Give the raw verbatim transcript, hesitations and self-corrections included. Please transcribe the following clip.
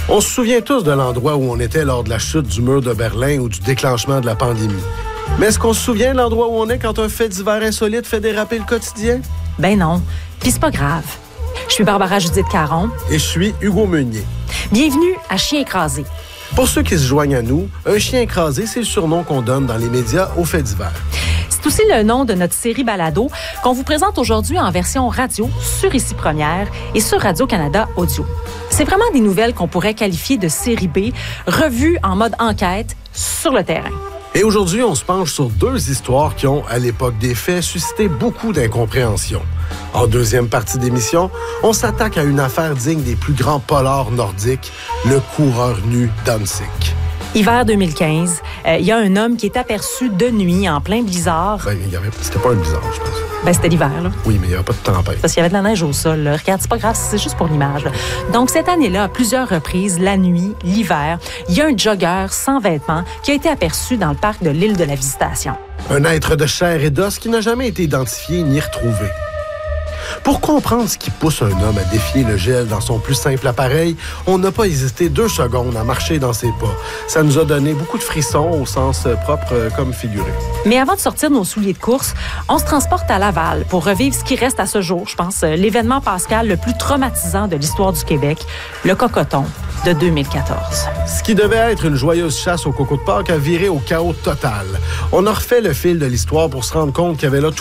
On se souvient tous de l'endroit où on était lors de la chute du mur de Berlin ou du déclenchement de la pandémie. Mais est-ce qu'on se souvient de l'endroit où on est quand un fait divers insolite fait déraper le quotidien? Ben non, puis c'est pas grave. Je suis Barbara Judith Caron. Et je suis Hugo Meunier. Bienvenue à Chien écrasé. Pour ceux qui se joignent à nous, un chien écrasé, c'est le surnom qu'on donne dans les médias aux faits divers. C'est aussi le nom de notre série balado qu'on vous présente aujourd'hui en version radio sur Ici Première et sur Radio-Canada Audio. C'est vraiment des nouvelles qu'on pourrait qualifier de série B, revues en mode enquête sur le terrain. Et aujourd'hui, on se penche sur deux histoires qui ont, à l'époque des faits, suscité beaucoup d'incompréhension. En deuxième partie d'émission, on s'attaque à une affaire digne des plus grands polars nordiques, le coureur nu Danzig. Hiver deux mille quinze, il euh, y a un homme qui est aperçu de nuit en plein blizzard. Ben, il y avait, c'était pas un blizzard, je pense. Ben, c'était l'hiver, là. Oui, mais il n'y avait pas de tempête. Parce qu'il y avait de la neige au sol. Là. Regarde, c'est pas grave, c'est juste pour l'image. Là. Donc, cette année-là, à plusieurs reprises, la nuit, l'hiver, il y a un jogger sans vêtements qui a été aperçu dans le parc de l'île de la Visitation. Un être de chair et d'os qui n'a jamais été identifié ni retrouvé. Pour comprendre ce qui pousse un homme à défier le gel dans son plus simple appareil, on n'a pas hésité deux secondes à marcher dans ses pas. Ça nous a donné beaucoup de frissons au sens propre comme figuré. Mais avant de sortir de nos souliers de course, on se transporte à Laval pour revivre ce qui reste à ce jour, je pense, l'événement pascal le plus traumatisant de l'histoire du Québec, le Cocoton de deux mille quatorze. Ce qui devait être une joyeuse chasse au coco de Pâques a viré au chaos total. On a refait le fil de l'histoire pour se rendre compte qu'il y avait là